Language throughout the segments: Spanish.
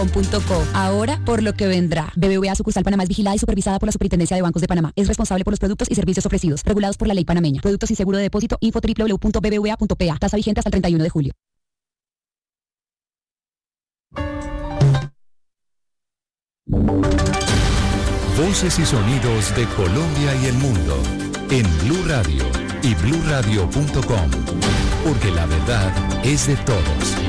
Ahora, por lo que vendrá. BBVA sucursal Panamá es vigilada y supervisada por la Superintendencia de Bancos de Panamá. Es responsable por los productos y servicios ofrecidos, regulados por la ley panameña. Productos sin seguro de depósito, info www.bbva.pa. Tasa vigente hasta el 31 de julio. Voces y sonidos de Colombia y el mundo en Blue Radio y bluradio.com, porque la verdad es de todos.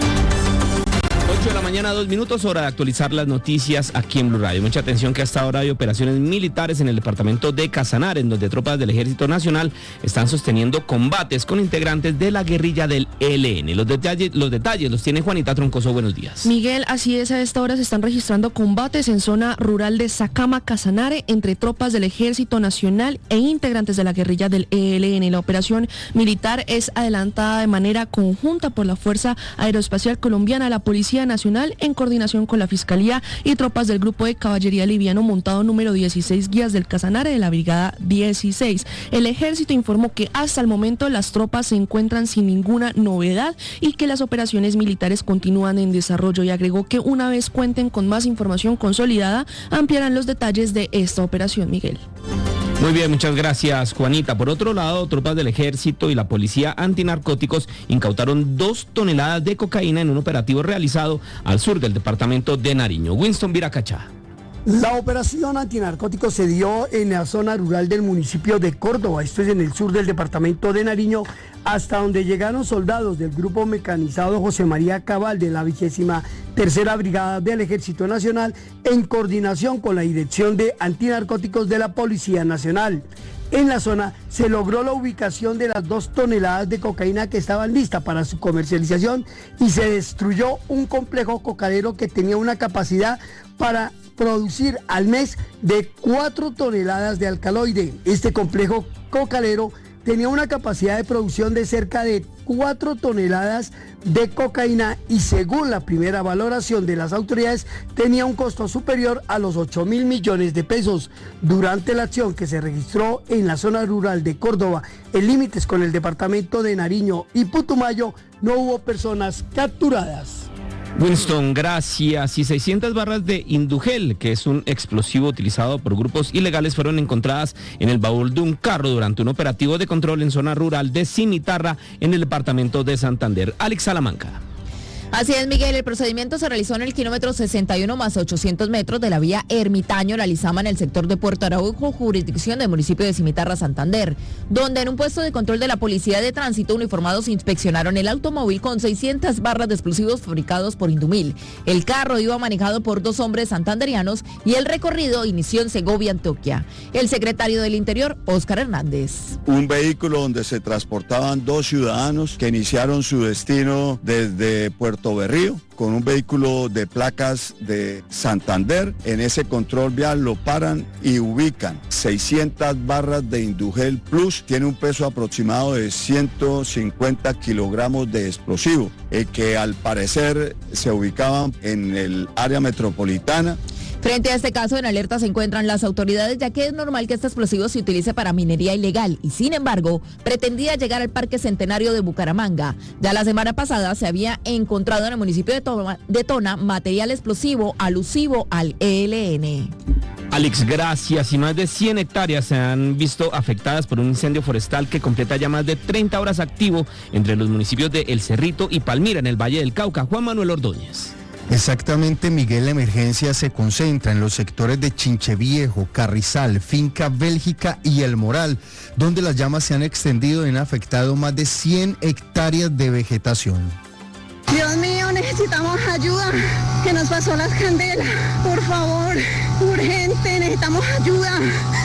8 de la mañana, 2 minutos, hora de actualizar las noticias aquí en Blue Radio. Mucha atención que hasta ahora hay operaciones militares en el departamento de Casanare, en donde tropas del Ejército Nacional están sosteniendo combates con integrantes de la guerrilla del ELN. Los detalles los tiene Juanita Troncoso. Buenos días. Miguel, así es, a esta hora se están registrando combates en zona rural de Sacama, Casanare, entre tropas del Ejército Nacional e integrantes de la guerrilla del ELN. La operación militar es adelantada de manera conjunta por la Fuerza Aeroespacial Colombiana, la Policía Nacional, en coordinación con la Fiscalía y tropas del Grupo de Caballería Liviano montado número 16 Guías del Casanare de la Brigada 16. El Ejército informó que hasta el momento las tropas se encuentran sin ninguna novedad y que las operaciones militares continúan en desarrollo, y agregó que una vez cuenten con más información consolidada, ampliarán los detalles de esta operación. Miguel. Muy bien, muchas gracias, Juanita. Por otro lado, tropas del Ejército y la Policía Antinarcóticos incautaron 2 toneladas de cocaína en un operativo realizado al sur del departamento de Nariño. Winston Viracachá. La operación antinarcóticos se dio en la zona rural del municipio de Córdoba, esto es en el sur del departamento de Nariño, hasta donde llegaron soldados del Grupo Mecanizado José María Cabal de la 23ª Brigada del Ejército Nacional, en coordinación con la Dirección de Antinarcóticos de la Policía Nacional. En la zona se logró la ubicación de las 2 toneladas de cocaína que estaban listas para su comercialización, y se destruyó un complejo cocalero que tenía una capacidad para producir al mes de 4 toneladas de alcaloide. Este complejo cocalero tenía una capacidad de producción de cerca de 4 toneladas de cocaína y, según la primera valoración de las autoridades, tenía un costo superior a los 8.000 millones de pesos. Durante la acción que se registró en la zona rural de Córdoba, en límites con el departamento de Nariño y Putumayo, no hubo personas capturadas. Winston, gracias. Y 600 barras de Indugel, que es un explosivo utilizado por grupos ilegales, fueron encontradas en el baúl de un carro durante un operativo de control en zona rural de Cimitarra, en el departamento de Santander. Alex Salamanca. Así es, Miguel, el procedimiento se realizó en el kilómetro 61 más 800 metros de la vía Ermitaño La Lizama, en el sector de Puerto Araujo, jurisdicción del municipio de Cimitarra, Santander, donde en un puesto de control de la Policía de Tránsito, uniformados inspeccionaron el automóvil con 600 barras de explosivos fabricados por Indumil. El carro iba manejado por 2 hombres santanderianos y el recorrido inició en Segovia, Antioquia. El secretario del Interior, Óscar Hernández. Un vehículo donde se transportaban 2 ciudadanos que iniciaron su destino desde Puerto Berrío, con un vehículo de placas de Santander. En ese control vial lo paran y ubican 600 barras de Indugel Plus. Tiene un peso aproximado de 150 kilogramos de explosivo, que al parecer se ubicaban en el área metropolitana. Frente a este caso, en alerta se encuentran las autoridades, ya que es normal que este explosivo se utilice para minería ilegal y, sin embargo, pretendía llegar al Parque Centenario de Bucaramanga. Ya la semana pasada se había encontrado en el municipio de Tona material explosivo alusivo al ELN. Alex, gracias. Y más de 100 hectáreas se han visto afectadas por un incendio forestal que completa ya más de 30 horas activo entre los municipios de El Cerrito y Palmira, en el Valle del Cauca. Juan Manuel Ordóñez. Exactamente, Miguel, la emergencia se concentra en los sectores de Chincheviejo, Carrizal, Finca Bélgica y El Moral, donde las llamas se han extendido y han afectado más de 100 hectáreas de vegetación. Dios mío, necesitamos ayuda, que nos pasó las candelas, por favor, urgente, necesitamos ayuda.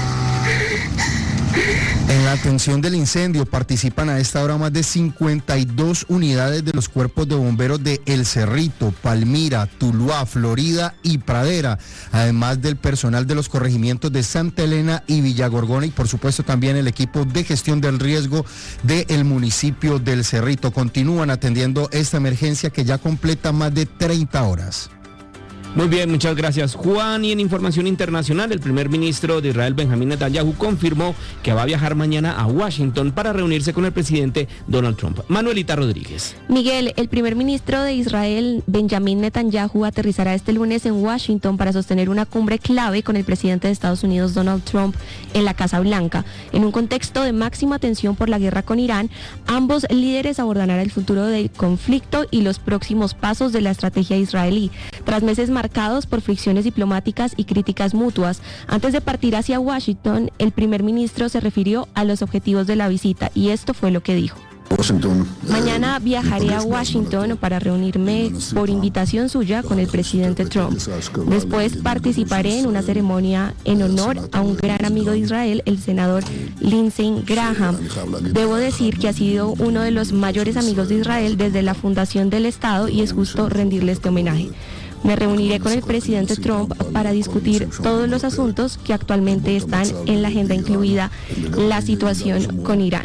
En la atención del incendio participan a esta hora más de 52 unidades de los cuerpos de bomberos de El Cerrito, Palmira, Tuluá, Florida y Pradera, además del personal de los corregimientos de Santa Elena y Villagorgona, y por supuesto también el equipo de gestión del riesgo del municipio del Cerrito. Continúan atendiendo esta emergencia que ya completa más de 30 horas. Muy bien, muchas gracias, Juan. Y en información internacional, el primer ministro de Israel, Benjamín Netanyahu, confirmó que va a viajar mañana a Washington para reunirse con el presidente Donald Trump. Manuelita Rodríguez. Miguel, el primer ministro de Israel, Benjamín Netanyahu, aterrizará este lunes en Washington para sostener una cumbre clave con el presidente de Estados Unidos, Donald Trump, en la Casa Blanca. En un contexto de máxima tensión por la guerra con Irán, ambos líderes abordarán el futuro del conflicto y los próximos pasos de la estrategia israelí. Tras meses marcados por fricciones diplomáticas y críticas mutuas, antes de partir hacia Washington, el primer ministro se refirió a los objetivos de la visita y esto fue lo que dijo. Mañana viajaré a Washington para reunirme por invitación suya con el presidente Trump. Después participaré en una ceremonia en honor a un gran amigo de Israel, el senador Lindsey Graham. Debo decir que ha sido uno de los mayores amigos de Israel desde la fundación del Estado y es justo rendirle este homenaje. Me reuniré con el presidente Trump para discutir todos los asuntos que actualmente están en la agenda, incluida la situación con Irán.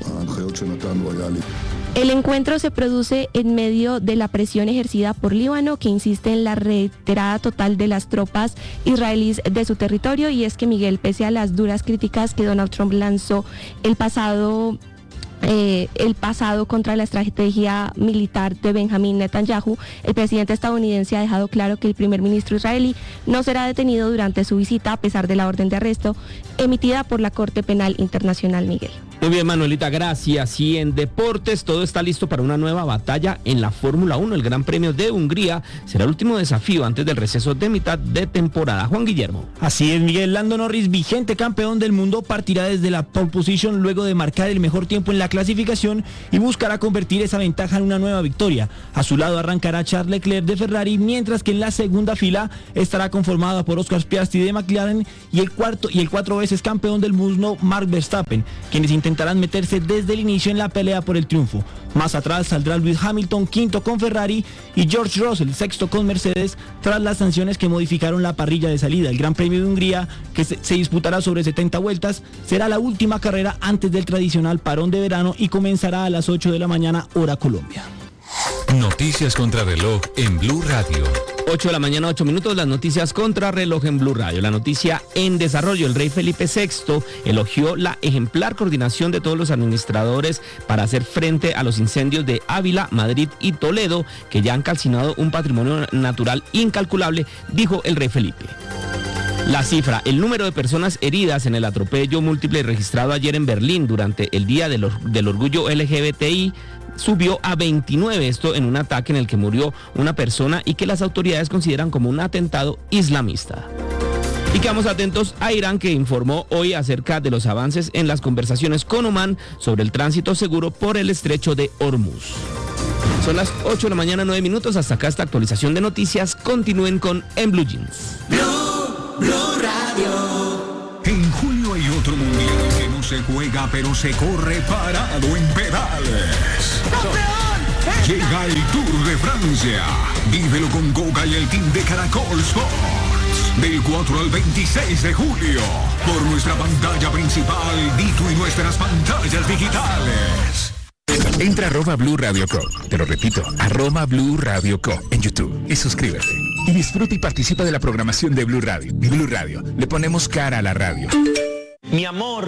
El encuentro se produce en medio de la presión ejercida por Líbano, que insiste en la retirada total de las tropas israelíes de su territorio, y es que, Miguel, pese a las duras críticas que Donald Trump lanzó el pasado contra la estrategia militar de Benjamín Netanyahu, el presidente estadounidense ha dejado claro que el primer ministro israelí no será detenido durante su visita a pesar de la orden de arresto emitida por la Corte Penal Internacional, Miguel. Muy bien, Manuelita, gracias. Y en deportes, todo está listo para una nueva batalla en la Fórmula 1. El Gran Premio de Hungría será el último desafío antes del receso de mitad de temporada. Juan Guillermo. Así es, Miguel. Lando Norris, vigente campeón del mundo, partirá desde la pole position luego de marcar el mejor tiempo en la clasificación y buscará convertir esa ventaja en una nueva victoria. A su lado arrancará Charles Leclerc de Ferrari, mientras que en la segunda fila estará conformada por Oscar Piastri de McLaren y el 4 veces campeón del mundo Max Verstappen, quienes intentarán meterse desde el inicio en la pelea por el triunfo. Más atrás saldrá Lewis Hamilton, quinto con Ferrari, y George Russell, sexto con Mercedes, tras las sanciones que modificaron la parrilla de salida. El Gran Premio de Hungría, que se disputará sobre 70 vueltas, será la última carrera antes del tradicional parón de verano y comenzará a las 8 de la mañana, hora Colombia. Noticias contra reloj en Blue Radio. 8 de la mañana, 8 minutos, las noticias contra reloj en Blue Radio. La noticia en desarrollo: el rey Felipe VI elogió la ejemplar coordinación de todos los administradores para hacer frente a los incendios de Ávila, Madrid y Toledo, que ya han calcinado un patrimonio natural incalculable, dijo el rey Felipe. La cifra, el número de personas heridas en el atropello múltiple registrado ayer en Berlín durante el Día del Orgullo LGBTI, subió a 29, esto en un ataque en el que murió una persona y que las autoridades consideran como un atentado islamista. Y quedamos atentos a Irán, que informó hoy acerca de los avances en las conversaciones con Omán sobre el tránsito seguro por el estrecho de Hormuz. Son las 8 de la mañana, 9 minutos, hasta acá esta actualización de noticias. Continúen con En Blue Jeans. Blue Radio. En julio hay otro mundial que no se juega, pero se corre parado en pedales. Llega el Tour de Francia. Vívelo con Goga y el team de Caracol Sports. Del 4 al 26 de julio. Por nuestra pantalla principal, Dito y nuestras pantallas digitales. Entra a @Blue Radio Co. Te lo repito, @Blue Radio Co. en YouTube y suscríbete. Y disfruta y participa de la programación de Blue Radio. Blue Radio, le ponemos cara a la radio. Mi amor,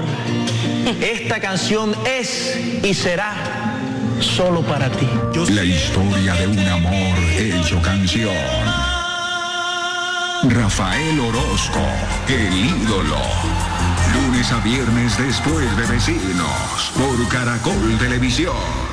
esta canción es y será solo para ti. La historia de un amor hecho canción. Rafael Orozco, el ídolo. Lunes a viernes después de Vecinos, por Caracol Televisión.